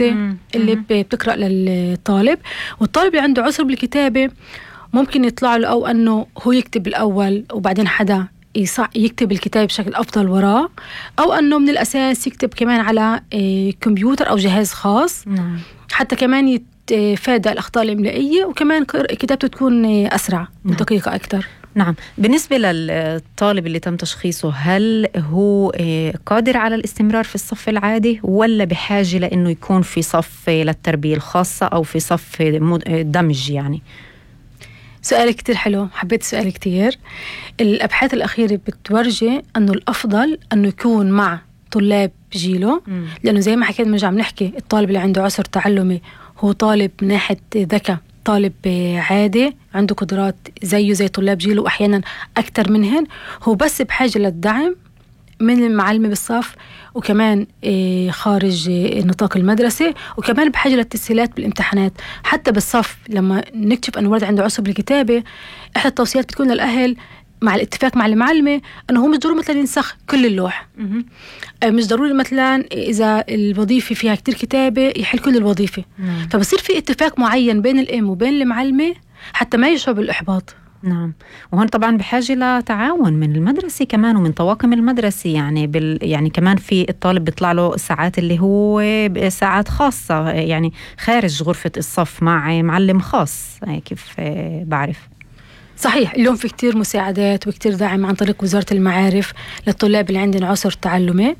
المدرسة اللي بتقرأ للطالب، والطالب اللي عنده عسر بالكتابة ممكن يطلع له أو أنه هو يكتب الأول وبعدين حدا يكتب الكتاب بشكل أفضل وراه، أو أنه من الأساس يكتب كمان على كمبيوتر أو جهاز خاص. حتى كمان يتفادى الأخطاء الإملائية، وكمان كتابته تكون أسرع ودقيقة أكتر. نعم. بالنسبة للطالب اللي تم تشخيصه، هل هو قادر على الاستمرار في الصف العادي، ولا بحاجة لأنه يكون في صف للتربية الخاصة أو في صف دمج يعني؟ سؤال كتير حلو، حبيت السؤال كتير. الأبحاث الأخيرة بتورجي أنه الأفضل أنه يكون مع طلاب جيله، لأنه زي ما حكيت عم نحكي الطالب اللي عنده عسر تعلمي هو طالب من ناحية ذكاء طالب عادي عنده قدرات زيه زي طلاب جيله وأحيانا أكتر منهن، هو بس بحاجة للدعم من المعلمة بالصف، وكمان خارج نطاق المدرسة، وكمان بحاجة للتسهيلات بالامتحانات. حتى بالصف لما نكتشف أن ولد عنده عسر بالكتابة، إحدى التوصيات بتكون للأهل مع الاتفاق مع المعلمة أنه هو مش ضروري مثلا ينسخ كل اللوح، مش ضروري مثلا إذا الوظيفة فيها كتير كتابة يحل كل الوظيفة. فبصير في اتفاق معين بين الأم وبين المعلمة حتى ما يشعر بالإحباط. نعم. وهون طبعا بحاجة لتعاون من المدرسة كمان ومن طواقم المدرسة، يعني يعني كمان في الطالب بيطلع له ساعات اللي هو ساعات خاصة يعني خارج غرفة الصف مع معلم خاص كيف بعرف. صحيح، اليوم في كتير مساعدات وكتير دعم عن طريق وزارة المعارف للطلاب اللي عندنا عسر تعلمي.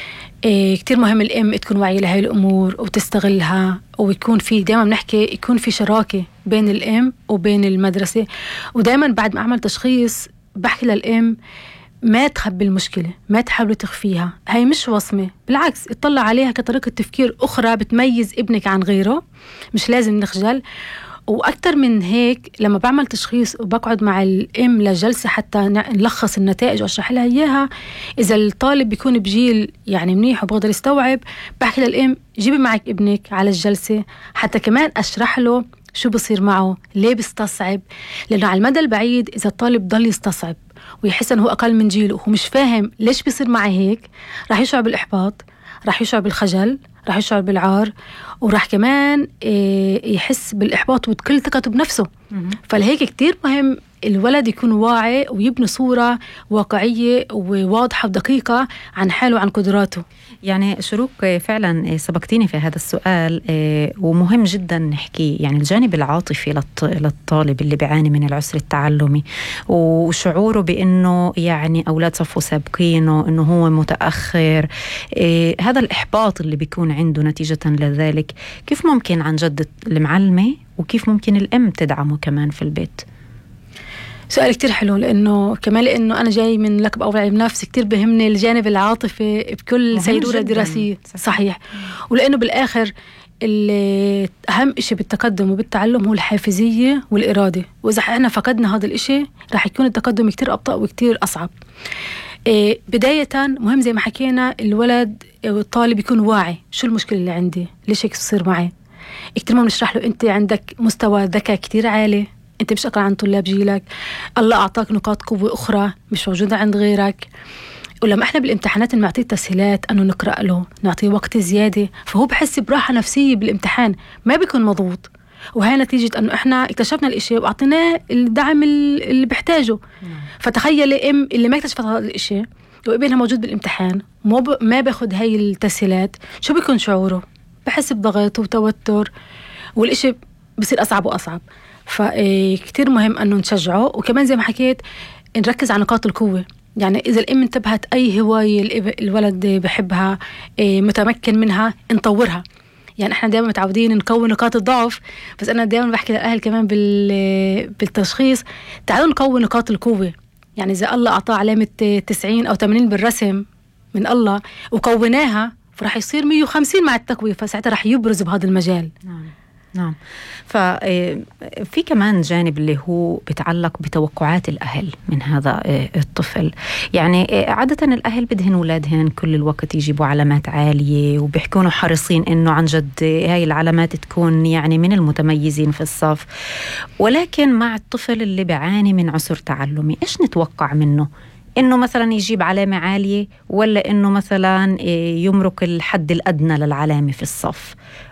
كتير مهم الأم تكون واعية لهي الأمور وتستغلها، ويكون في دائما بنحكي يكون في شراكة بين الأم وبين المدرسة. ودائما بعد ما أعمل تشخيص بحكي للأم ما تخبي المشكلة، ما تحاولي تخفيها، هاي مش وصمة، بالعكس اطلع عليها كطريقة تفكير أخرى بتميز ابنك عن غيره، مش لازم نخجل. وأكتر من هيك لما بعمل تشخيص وبقعد مع الأم لجلسة حتى نلخص النتائج وأشرح لها إياها، إذا الطالب بيكون بجيل يعني منيح وبقدر يستوعب، بحكي للأم جيبي معك ابنك على الجلسة حتى كمان أشرح له شو بصير معه، ليه بيستصعب. لأنه على المدى البعيد إذا الطالب ضل يستصعب ويحس أنه هو أقل من جيله وهو مش فاهم ليش بيصير معه هيك، راح يشعر بالإحباط، راح يشعر بالخجل، راح يشعر بالعار، وراح كمان يحس بالإحباط وكل ثقته بنفسه. فلهيك كتير مهم الولد يكون واعي ويبني صورة واقعية وواضحة ودقيقة عن حاله وعن قدراته. يعني شروق فعلا سبقتيني في هذا السؤال، ومهم جدا نحكي يعني الجانب العاطفي للطالب اللي بيعاني من العسر التعلمي وشعوره بأنه يعني أولاد صفه سابقينه، أنه هو متأخر، هذا الإحباط اللي بيكون عنده نتيجة لذلك. كيف ممكن عن جد المعلمة وكيف ممكن الأم تدعمه كمان في البيت؟ سؤال كتير حلو، لأنه أنا جاي من لقب أول علم نفس، كتير بهمني الجانب العاطفي بكل سيرورة دراسية. صحيح. ولأنه بالآخر أهم إشي بالتقدم وبالتعلم هو الحافزية والإرادة، وإذا إحنا فقدنا هذا الإشي راح يكون التقدم كتير أبطأ وكتير أصعب. بداية مهم زي ما حكينا الولد والطالب يكون واعي شو المشكلة اللي عندي، ليش هيك يصير معي. كتير مهم نشرح له أنت عندك مستوى ذكاء كتير عالي، أنت مش أقل عن طلاب جيلك، الله أعطاك نقاط قوة أخرى مش موجودة عند غيرك. ولما إحنا بالامتحانات نعطيه تسهيلات أنه نقرأ له، نعطيه وقت زيادة، فهو بحس براحة نفسية بالامتحان، ما بيكون مضغوط. وهي نتيجة أنه إحنا اكتشفنا الإشي وأعطيناه الدعم اللي بحتاجه. فتخيلي أم اللي ما اكتشفت هذا الإشي وابنها موجود بالامتحان ما باخد هاي التسهيلات، شو بيكون شعوره؟ بحس بضغط وتوتر، والإشي بصير أصعب وأصعب. فكتير مهم أنه نشجعه، وكمان زي ما حكيت نركز على نقاط القوة. يعني إذا الأم انتبهت أي هواية الولد بحبها متمكن منها نطورها. يعني إحنا دائما متعودين نقوي نقاط الضعف، بس أنا دائما بحكي للأهل كمان بالتشخيص تعالوا نقوي نقاط القوة. يعني إذا الله أعطاه علامة 90 أو 80 بالرسم من الله وقويناها، فراح يصير 150 مع التقوية، فساعتها راح يبرز بهذا المجال. نعم. ففي كمان جانب اللي هو بيتعلق بتوقعات الأهل من هذا الطفل. يعني عادة الأهل بدهن أولادهن كل الوقت يجيبوا علامات عالية وبيحكونوا حريصين إنه عن جد هاي العلامات تكون يعني من المتميزين في الصف، ولكن مع الطفل اللي بيعاني من عسر تعلمي إيش نتوقع منه؟ إنه مثلا يجيب علامة عالية، ولا إنه مثلا يمرق الحد الأدنى للعلامة في الصف،